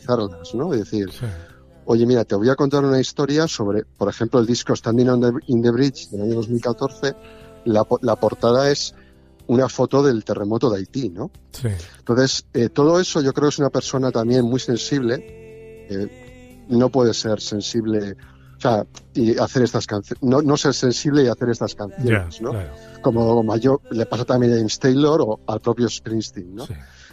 actualizarlas, ¿no? Es decir, oye, mira, te voy a contar una historia sobre, por ejemplo, el disco Standing in the Bridge del año 2014. La portada es una foto del terremoto de Haití, ¿no? Sí. Entonces, todo eso yo creo que es una persona también muy sensible. No puede ser sensible, o sea, y hacer estas canciones, no ser sensible y hacer estas canciones, ¿no? Claro. Como yo, le pasa también a James Taylor o al propio Springsteen, ¿no? Sí.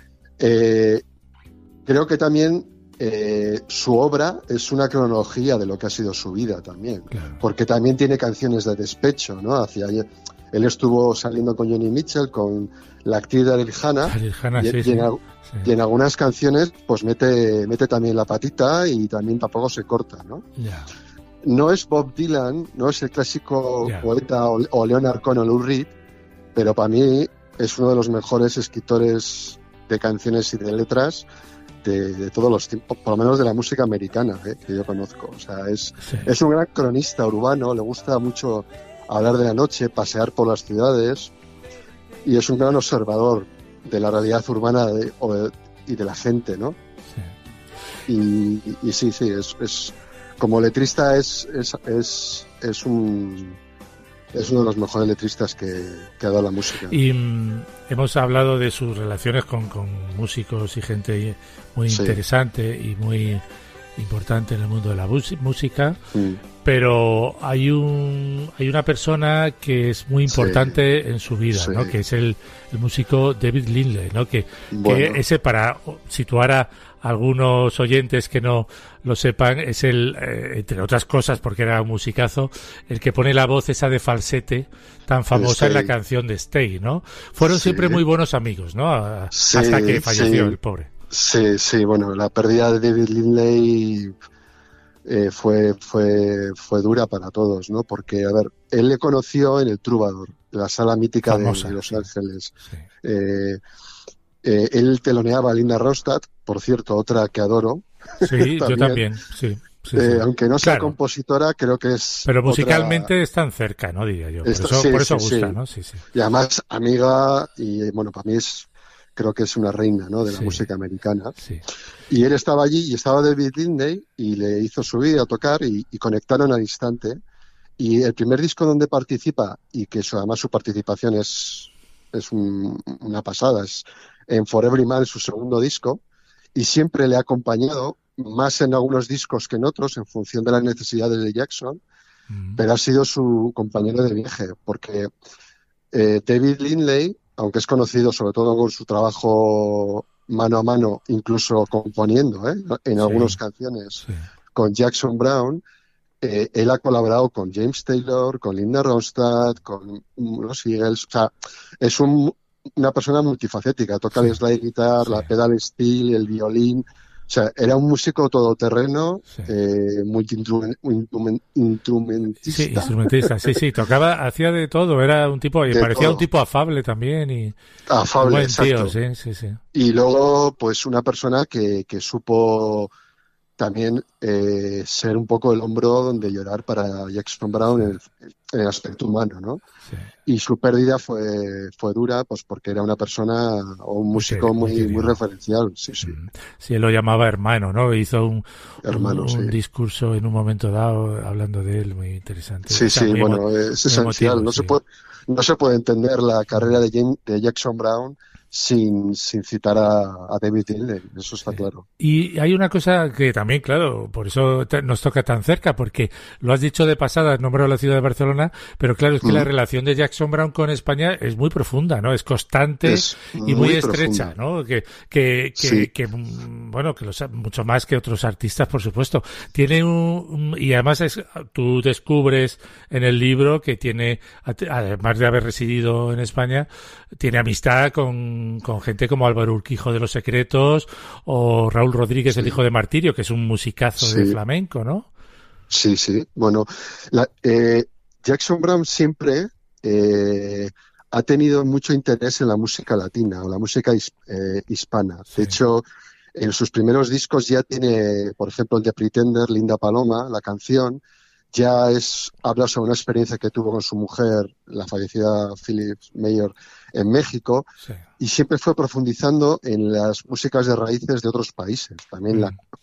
Creo que también su obra es una cronología de lo que ha sido su vida también, Claro. porque también tiene canciones de despecho, ¿no? Él estuvo saliendo con Joni Mitchell, con la actriz Daryl Hannah, y en algunas canciones pues mete también la patita y también tampoco se corta, ¿no? Yeah. No es Bob Dylan, no es el clásico poeta o Leonard Cohen o Lou Reed, pero para mí es uno de los mejores escritores de canciones y de letras de todos los tiempos, por lo menos de la música americana, que yo conozco. O sea, es un gran cronista urbano, le gusta mucho hablar de la noche, pasear por las ciudades, y es un gran observador de la realidad urbana y de la gente, ¿no? Sí. Y sí, es como letrista es uno de los mejores letristas que ha dado la música. Y hemos hablado de sus relaciones con músicos y gente muy interesante y muy importante en el mundo de la música, pero hay una persona que es muy importante en su vida, ¿no? Que es el músico David Lindley, ¿no? Que ese, para situar a algunos oyentes que no lo sepan, es entre otras cosas, porque era un musicazo, el que pone la voz esa de falsete tan famosa en la canción de Stay, ¿no? Fueron siempre muy buenos amigos, ¿no? Hasta que falleció el pobre. Sí, bueno, la pérdida de David Lindley fue dura para todos, ¿no? Porque, a ver, él le conoció en el Troubadour, la sala mítica de Los Ángeles. Sí. Él teloneaba a Linda Ronstadt, por cierto, otra que adoro. Sí, yo también, sí. Aunque no sea compositora, creo que es... Pero musicalmente están cerca, ¿no? Diría yo. Por eso gusta, ¿no? Sí. Y además, amiga, y bueno, para mí creo que es una reina, ¿no? De la música americana. Sí. Y él estaba allí y estaba David Lindley y le hizo subir a tocar y conectaron al instante. Y el primer disco donde participa, y que además su participación es una pasada, es en For Every Man, su segundo disco, y siempre le ha acompañado, más en algunos discos que en otros, en función de las necesidades de Jackson, pero ha sido su compañero de viaje, porque David Lindley, aunque es conocido sobre todo con su trabajo mano a mano, incluso componiendo en algunas canciones con Jackson Browne, él ha colaborado con James Taylor, con Linda Ronstadt, con los Eagles. O sea, es una persona multifacética. Toca el slide guitar, la pedal steel, el violín. O sea, era un músico todoterreno, multi-instrumentista. Sí, instrumentista, sí. Tocaba, hacía de todo. Era un tipo, parecía un tipo afable también. Afable, buen exacto. Tío, sí. Y luego, pues, una persona que supo también ser un poco el hombro donde llorar para Jackson Browne en el aspecto humano, ¿no? Sí. Y su pérdida fue dura, pues porque era una persona o un músico muy referencial. Sí. Sí, él lo llamaba hermano, ¿no? Hizo un discurso en un momento dado hablando de él muy interesante. Sí, bueno, es esencial. No se puede entender la carrera de Jackson Browne sin citar a David Lindley, eso está claro. Y hay una cosa que también, claro, por eso nos toca tan cerca, porque lo has dicho de pasada, has nombrado la ciudad de Barcelona, pero claro, es que la relación de Jackson Browne con España es muy profunda, ¿no? Es constante y muy estrecha, ¿no? Que mucho más que otros artistas, por supuesto. Tiene y además tú descubres en el libro que tiene, además de haber residido en España, tiene amistad con gente como Álvaro Urquijo de Los Secretos o Raúl Rodríguez, el hijo de Martirio, que es un musicazo de flamenco, ¿no? Sí. Bueno, Jackson Browne siempre ha tenido mucho interés en la música latina o la música hispana. De hecho, en sus primeros discos ya tiene, por ejemplo, el de Pretender, Linda Paloma, la canción, habla sobre una experiencia que tuvo con su mujer, la fallecida Phyllis Meyer, en México, y siempre fue profundizando en las músicas de raíces de otros países, también